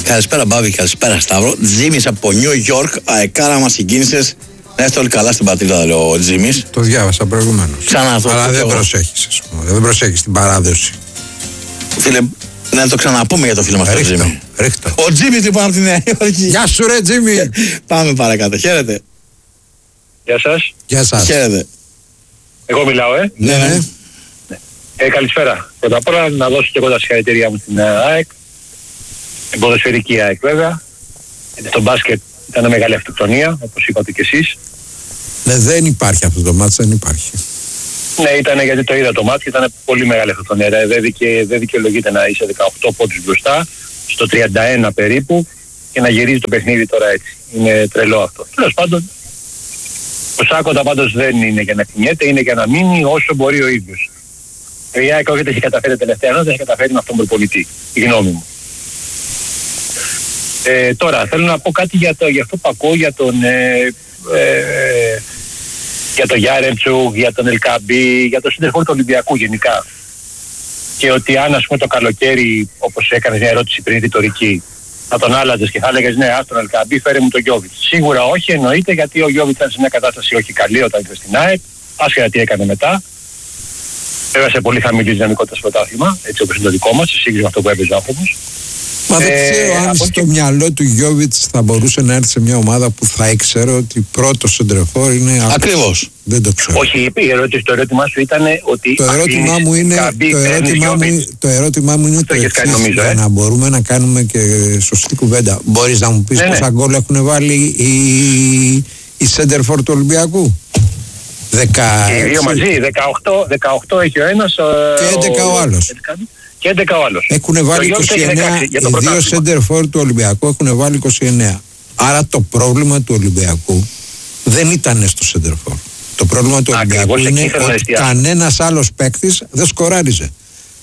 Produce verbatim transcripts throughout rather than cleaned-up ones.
Καλησπέρα Μπάβη, καλησπέρα Σταύρο. Τζίμις από Νιου Γιόρκ, αεκάρα μας συγκίνησες. Να είστε όλοι καλά στην πατρίδα, λέει ο Τζίμις. Το διάβασα προηγουμένως. Ξανά αυτό. Αλλά δεν προσέχεις, ας πούμε. Δεν προσέχεις την παράδοση. Φίλε, να το ξαναπούμε για το φίλο μας τον Τζίμι. Ρίχτω. Ο Τζίμις λοιπόν από τη Νέα Υόρκη. Γεια σου ρε Τζίμι. Πάμε παρακάτω. Χαίρετε. Γεια σας. Γεια σας. Χαίρετε. Εγώ μιλάω, ε. Ναι, ναι. ε καλησπέρα. Πρώτα απ' όλα να δώσω και εγώ τα συγχαρητήριά μου στην ΑΕΚ. Την ποδοσφαιρική ΑΕΚ βέβαια. Γιατί στο μπάσκετ ήταν μεγάλη αυτοκτονία, όπως είπατε κι εσείς. Ναι, δεν υπάρχει αυτό το μάτς, δεν υπάρχει. Ναι, ήταν γιατί το είδα το μάτι και ήταν πολύ μεγάλη αυτοκτονία. Δεν, δικαι, δεν δικαιολογείται να είσαι δεκαοκτώ πόντους μπροστά, στο τριάντα ένα περίπου, και να γυρίζει το παιχνίδι τώρα έτσι. Είναι τρελό αυτό. Τέλος πάντων, ο Σάκοντα πάντως δεν είναι για να θυμιέται, είναι για να μείνει όσο μπορεί ο ίδιος. Η ΑΕΚ όχι έχει καταφέρει τελευταία, ενώ δεν έχει καταφέρει με αυτόν τον προπονητή. Η γνώμη μου. Ε, τώρα, θέλω να πω κάτι για, το, για αυτό που ακούω για τον, ε, ε, για τον Γιάρεμτσουκ, για τον Ελκαμπή, για τον σύντροφο του Ολυμπιακού γενικά. Και ότι αν ας πούμε το καλοκαίρι, όπως έκανες μια ερώτηση πριν ρητορική, θα τον άλλαζες και θα έλεγες ναι, ας τον Ελκαμπή, φέρε μου τον Γιώβιτς. Σίγουρα όχι, εννοείται, γιατί ο Γιώβιτς ήταν σε μια κατάσταση όχι καλή όταν ήρθε στην ΑΕΚ, άσχετα τι έκανε μετά. Βέβαια σε πολύ χαμηλή δυναμικότητα στο πρωτάθλημα, έτσι όπως είναι το δικό μας, σε σύγκριση με αυτό που έπαιζε ο άνθρωπος. Μα δεν Ε, ξέρω αν από στο και- μυαλό του Γιώβιτς θα μπορούσε να έρθει σε μια ομάδα που θα ήξερε ότι πρώτο σεντρεφόρ είναι αυτός. Ακριβώς. Δεν το ξέρω. Όχι, η ερώτηση, το ερώτημά σου ήταν ότι. Το ερώτημά μου είναι, Καμπή, το ερώτημά μου, είναι- το ερώτημά μου είναι Αυτό το έχεις κάνει, εξής, νομίζω, για ε. να μπορούμε να κάνουμε και σωστή κουβέντα. Μπορείς να μου πεις Ναι, ναι. πόσα γκολ έχουν βάλει οι, οι σέντερφορ του Ολυμπιακού? δεκαέξι. Και οι δύο μαζί, δεκαοκτώ, δεκαοκτώ έχει ο ένας. Και έντεκα ο άλλος. Και έντεκα ο άλλος. Έχουν Το βάλει Γιώργος έχει είκοσι εννέα, δεκαέξι για το οι δύο πρωτάθλημα. σέντερφορ του Ολυμπιακού έχουν βάλει είκοσι εννέα. Άρα το πρόβλημα του Ολυμπιακού δεν ήταν στο σέντερφορ. Το πρόβλημα του Ακριβώς Ολυμπιακού εκεί είναι ήθελα να ότι εστιάσω. κανένας άλλος παίκτης δεν σκοράριζε.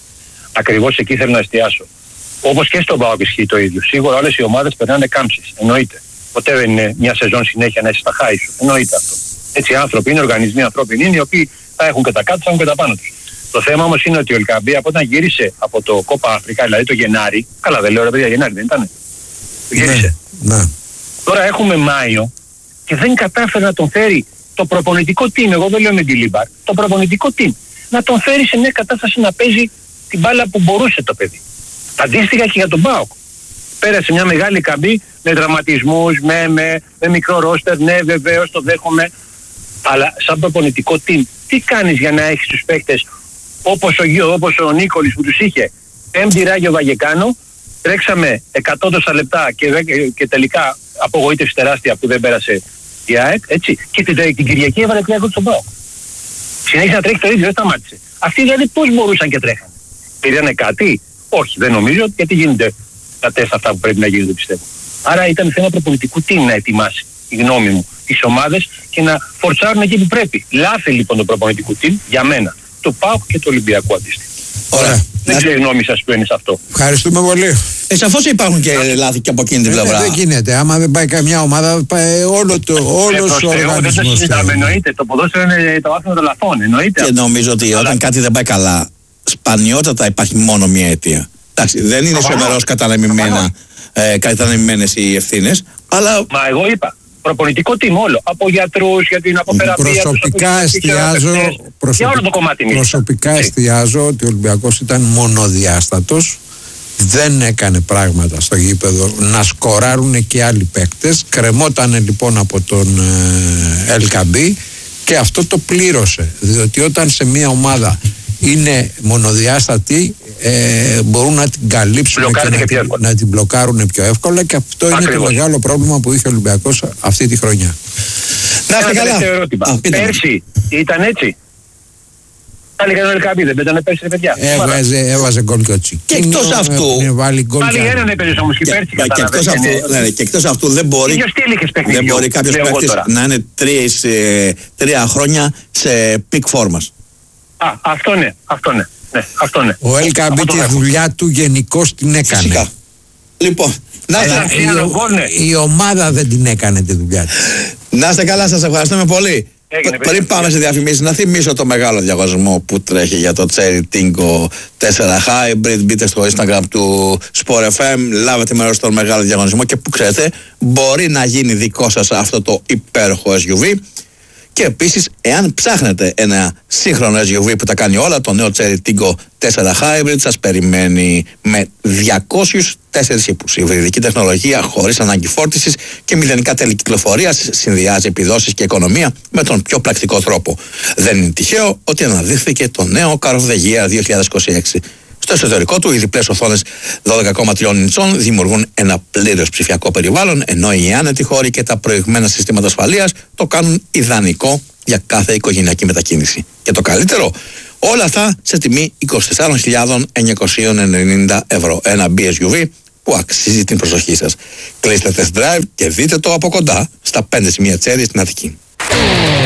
Ακριβώς εκεί θέλω να εστιάσω. Όπως και στον ΠΑΟΚ ισχύει το ίδιο. Σίγουρα όλες οι ομάδες περνάνε κάμψεις. Εννοείται. Ποτέ δεν είναι μια σεζόν συνέχεια να είσαι στα χάη σου. Εννοείται αυτό. Έτσι οι άνθρωποι είναι, οργανισμοί ανθρώπινοι είναι, οι οποίοι θα έχουν και τα κάτω, θα έχουν και τα πάνω τους. Το θέμα όμως είναι ότι ο Ελκαμπή από όταν γύρισε από το Κόπα Αφρικά, δηλαδή το Γενάρη, καλά δεν λέω ρε παιδιά, Γενάρη δεν ήταν. Γύρισε. Ναι, ναι. Τώρα έχουμε Μάιο και δεν κατάφερε να τον φέρει το προπονητικό team, εγώ δεν λέω με την Λίμπαρ, το προπονητικό team, να τον φέρει σε μια κατάσταση να παίζει την μπάλα που μπορούσε το παιδί. Αντίστοιχα και για τον ΠΑΟΚ. Πέρασε μια μεγάλη καμπή με δραματισμούς, με, με, με μικρό ρόστερ, ναι βεβαίως το δέχομαι, αλλά σαν προπονητικό team, τι κάνεις για να έχεις τους παίκτες όπως ο, Γιώ, όπως ο Νίκολης που τους είχε, πέμπτη Ράγιο Βαγεκάνο, τρέξαμε εκατό τόσα λεπτά και, και τελικά απογοήτευση τεράστια που δεν πέρασε η ΑΕΚ, έτσι, και την, την Κυριακή έβαλε τρία γκολ στον ΠΑΟΚ. Συνέχισε να τρέχει το ίδιο, δεν σταμάτησε. Αυτοί δηλαδή πώς μπορούσαν και τρέχανε? Πήρανε κάτι? Όχι, δεν νομίζω, γιατί γίνονται τα τεστ αυτά που πρέπει να γίνονται, πιστεύω. Άρα ήταν θέμα προπονητικού team να ετοιμάσει, η γνώμη μου, τις ομάδες και να φορτσάρουν εκεί που πρέπει. Λάθη λοιπόν του προπονητικού team για μένα, του ΠΑΟΚ και του Ολυμπιακού αντίστοιχα. Ωραία. Δεν ξέρω η γνώμη σας που είναι σε αυτό. Ευχαριστούμε πολύ. Ε, σαφώς υπάρχουν και λάθη και από εκείνη την Ε, πλευρά. δεν γίνεται. Άμα δεν πάει καμιά ομάδα, πάει όλο το, όλος ο Δεν το οργανισμός. συζητάμε, εννοείται. Το ποδόσφαιρο είναι το άθλημα των λαθών, εννοείται. Και νομίζω ότι όταν κάτι δεν πάει καλά, σπανιότατα υπάρχει μόνο μία αιτία. Εντάξει, δεν είναι Προφανώς. σοβαρός κατανεμημένα, ε, κατανεμημένες οι ευθύνες, αλλά Μα εγώ είπα, προπονητικό team όλο. Από γιατρούς, για την αποθεραπεία. Προσωπικά εστιάζω, Για όλο το κομμάτι μίλησα. προσωπικά Έτσι. εστιάζω ότι ο Ολυμπιακός ήταν μονοδιάστατος. Δεν έκανε πράγματα στο γήπεδο να σκοράρουν και άλλοι παίκτες. Κρεμότανε λοιπόν από τον ε, Ελκαμπή και αυτό το πλήρωσε. Διότι όταν σε μια ομάδα είναι μονοδιάστατη, ε, μπορούν να την καλύψουν και, Μπλοκάρεται να, και πιο την- εύκολα. να την μπλοκάρουν πιο εύκολα, και αυτό είναι το Ακριβώς. μεγάλο πρόβλημα που είχε ο Ολυμπιακός αυτή τη χρονιά. να είστε Ένα καλά. τελευταίο ερώτημα. Α, πείτε μας. Πέρσι ήταν έτσι? Πάλι έκανε ο Ελκαμπή, δεν πέτανε πέρσι ρε παιδιά? Έβαζε, έβαζε γκολ και ο Τσικίνιο. Και εκτός αυτού- Έχουν βάλει γκολ Πάλι και άλλοι. έναν έπαιζες όμως και Και, πέρσι και, εκτός καταλαβαίνεις. αυτού, ναι, ναι, και εκτός αυτού δεν μπορεί, Ίδιο στυλ είχες παιχνιδιού, δεν μπορεί κάποιος λέω εγώ παίκτης τώρα. να είναι τρεις, ε, τρία χρόνια σε πικ φόρμας. Α, αυτό ναι, αυτό ναι. Ναι, αυτό ναι. Ο Ελκαμπή Αυτό το τη έχω. δουλειά του γενικώς την έκανε. Φυσικά. Λοιπόν, να Αλλά είστε, είναι η, ένα ο- γκολ, ναι. η ομάδα δεν την έκανε τη δουλειά της. να είστε καλά, σας ευχαριστούμε πολύ. Έγινε, Πριν πάμε σε διαφημίσεις, να θυμίσω το μεγάλο διαγωνισμό που τρέχει για το Cherry Tingo τέσσερα Hybrid. Μπείτε στο Instagram του Sport εφ εμ, λάβετε μέρος στον μεγάλο διαγωνισμό και που ξέρετε, μπορεί να γίνει δικό σας αυτό το υπέροχο ες γιου βι. Και επίσης, εάν ψάχνετε ένα σύγχρονο ες γιου βι που τα κάνει όλα, το νέο Cherry Tingo τέσσερα Hybrid σας περιμένει με διακόσιους τέσσερις ύπους. Η υβριδική τεχνολογία χωρίς ανάγκη φόρτισης και μηδενικά τέλη κυκλοφορίας συνδυάζει επιδόσεις και οικονομία με τον πιο πρακτικό τρόπο. Δεν είναι τυχαίο ότι αναδείχθηκε το νέο Car of the Year δύο χιλιάδες είκοσι έξι. Στο εσωτερικό του, οι διπλές οθόνες δώδεκα κόμμα τρία ιντσών δημιουργούν ένα πλήρως ψηφιακό περιβάλλον, ενώ οι άνετοι χώροι και τα προηγμένα συστήματα ασφαλείας το κάνουν ιδανικό για κάθε οικογενειακή μετακίνηση. Και το καλύτερο, όλα αυτά σε τιμή είκοσι τέσσερις χιλιάδες εννιακόσια ενενήντα ευρώ. Ένα μπι ες γιου βι που αξίζει την προσοχή σας. Κλείστε test drive και δείτε το από κοντά στα πέντε σημεία Cherry στην Αττική.